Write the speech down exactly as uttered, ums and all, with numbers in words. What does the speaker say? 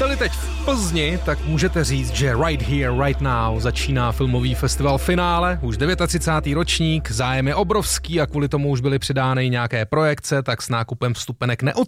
Jste-li teď v Plzni, tak můžete říct, že Right Here, Right Now začíná filmový festival Finále, už třicátý devátý ročník, zájem je obrovský a kvůli tomu už byly přidány nějaké projekce, tak s nákupem vstupenek neod,